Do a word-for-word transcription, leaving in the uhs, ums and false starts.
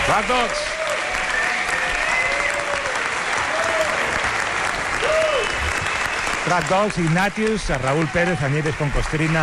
Black Dogs. Black Dogs, Ignatius, Raúl Pérez, Añetes con Costrina.